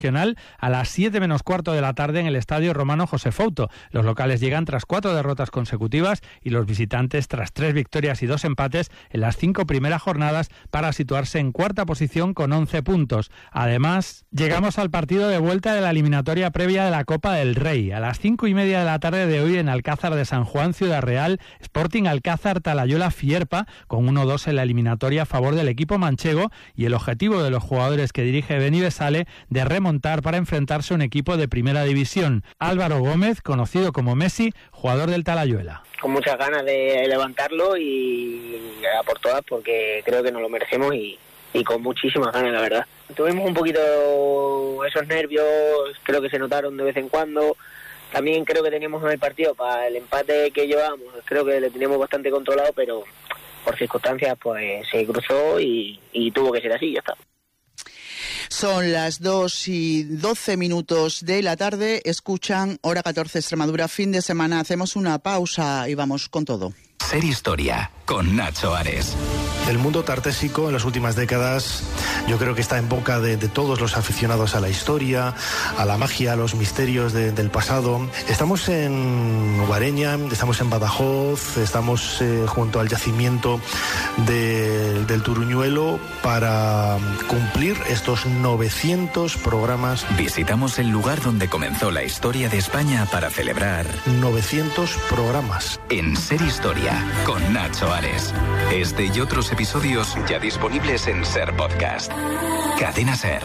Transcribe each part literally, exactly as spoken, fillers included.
a las siete menos cuarto de la tarde en el Estadio Romano José Fouto. Los locales llegan tras cuatro derrotas consecutivas y los visitantes tras tres victorias y dos empates en las cinco primeras jornadas para situarse en cuarta posición con once puntos. Además, llegamos al partido de vuelta de la eliminatoria previa de la Copa del Rey. A las cinco y media de la tarde de hoy en Alcázar de San Juan, Ciudad Real, Sporting Alcázar Talayuela Fierpa con uno dos en la eliminatoria a favor del equipo manchego y el objetivo de los jugadores que dirige Beni Besale de remontar para enfrentarse a un equipo de primera división. Álvaro Gómez, conocido como Messi, jugador del Talayuela. Con muchas ganas de levantarlo y a por todas porque creo que nos lo merecemos y, y con muchísimas ganas, la verdad. Tuvimos un poquito esos nervios, creo que se notaron de vez en cuando. También creo que teníamos en el partido para el empate que llevábamos, creo que lo teníamos bastante controlado, pero por circunstancias pues se cruzó y, y tuvo que ser así, ya está. Son las dos y doce minutos de la tarde. Escuchan Hora catorce Extremadura, fin de semana. Hacemos una pausa y vamos con todo. Ser Historia, con Nacho Ares. El mundo tartésico en las últimas décadas yo creo que está en boca de, de todos los aficionados a la historia, a la magia, a los misterios de, del pasado. Estamos en Guareña, estamos en Badajoz, estamos eh, junto al yacimiento de, del Turuñuelo para cumplir estos novecientos programas. Visitamos el lugar donde comenzó la historia de España para celebrar novecientos programas. En Ser Historia, con Nacho Ares. Este y otros episodios ya disponibles en Ser Podcast. Cadena Ser.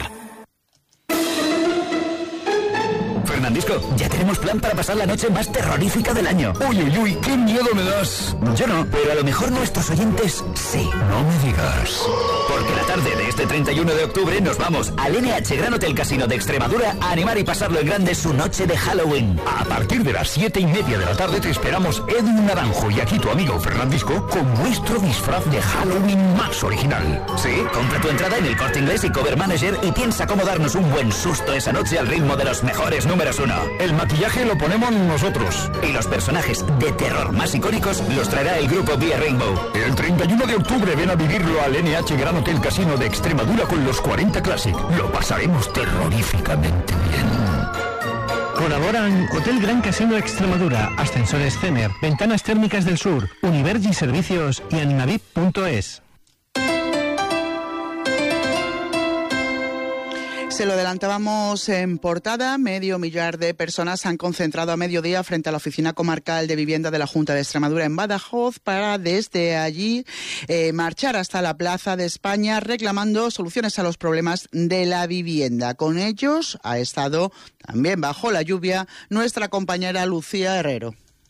Fernandisco, ya tenemos plan para pasar la noche más terrorífica del año. Uy, uy, uy, qué miedo me das. Yo no, pero a lo mejor nuestros oyentes sí. No me digas. Porque la tarde de este treinta y uno de octubre nos vamos al N H Gran Hotel Casino de Extremadura a animar y pasarlo en grande su noche de Halloween. A partir de las siete y media de la tarde te esperamos Edwin Naranjo y aquí tu amigo Fernandisco con nuestro disfraz de Halloween más original. Sí, compra tu entrada en el Corte Inglés y Cover Manager y piensa cómo darnos un buen susto esa noche al ritmo de los mejores números uno. El maquillaje lo ponemos nosotros. Y los personajes de terror más icónicos los traerá el grupo Vía Rainbow. El treinta y uno de octubre ven a vivirlo al N H Gran Hotel Casino de Extremadura con los cuarenta Classic. Lo pasaremos terroríficamente bien. Colaboran Hotel Gran Casino Extremadura, Ascensores Cener, Ventanas Térmicas del Sur, Univergi Servicios y Animavip punto es. Se lo adelantábamos en portada, medio millar de personas se han concentrado a mediodía frente a la Oficina Comarcal de Vivienda de la Junta de Extremadura en Badajoz para desde allí eh, marchar hasta la Plaza de España reclamando soluciones a los problemas de la vivienda. Con ellos ha estado también bajo la lluvia nuestra compañera Lucía Herrero.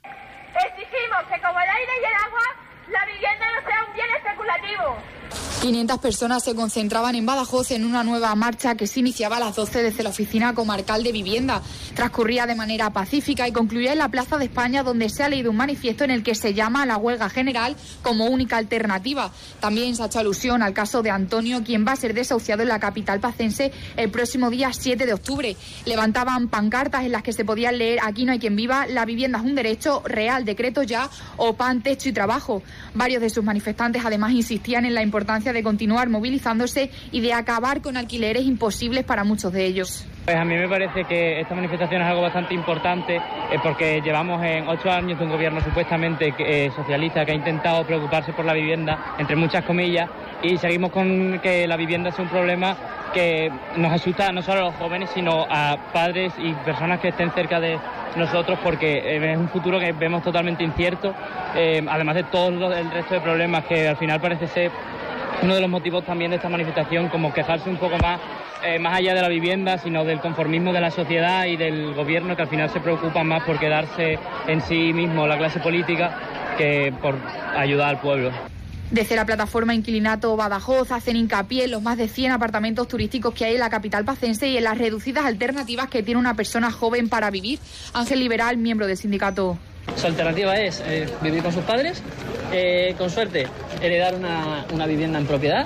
Exigimos que como el aire y el agua, la vivienda no sea un bien especulativo. quinientas personas se concentraban en Badajoz en una nueva marcha que se iniciaba a las doce desde la Oficina Comarcal de Vivienda. Transcurría de manera pacífica y concluía en la Plaza de España, donde se ha leído un manifiesto en el que se llama a la huelga general como única alternativa. También se ha hecho alusión al caso de Antonio, quien va a ser desahuciado en la capital pacense el próximo día siete de octubre. Levantaban pancartas en las que se podían leer: aquí no hay quien viva, la vivienda es un derecho real, decreto ya, o pan, techo y trabajo. Varios de sus manifestantes además insistían en la importancia de continuar movilizándose y de acabar con alquileres imposibles para muchos de ellos. Pues a mí me parece que esta manifestación es algo bastante importante eh, porque llevamos en ocho años de un gobierno supuestamente eh, socialista que ha intentado preocuparse por la vivienda, entre muchas comillas, y seguimos con que la vivienda sea un problema que nos asusta no solo a los jóvenes, sino a padres y personas que estén cerca de nosotros, porque eh, es un futuro que vemos totalmente incierto, eh, además de todo los, el resto de problemas que al final parece ser uno de los motivos también de esta manifestación, como quejarse un poco más, eh, más allá de la vivienda, sino del conformismo de la sociedad y del gobierno, que al final se preocupa más por quedarse en sí mismo la clase política que por ayudar al pueblo. Desde la plataforma Inquilinato Badajoz hacen hincapié en los más de cien apartamentos turísticos que hay en la capital pacense y en las reducidas alternativas que tiene una persona joven para vivir. Ángel Liberal, miembro del sindicato. Su alternativa es eh, vivir con sus padres, eh, con suerte heredar una, una vivienda en propiedad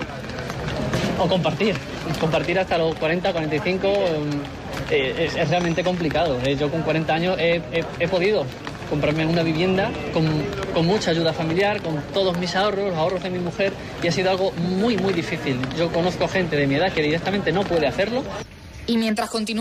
o compartir. Compartir hasta los cuarenta, cuarenta y cinco eh, es, es realmente complicado. Eh, yo con cuarenta años he, he, he podido comprarme una vivienda con, con mucha ayuda familiar, con todos mis ahorros, los ahorros de mi mujer, y ha sido algo muy, muy difícil. Yo conozco gente de mi edad que directamente no puede hacerlo. Y mientras continúa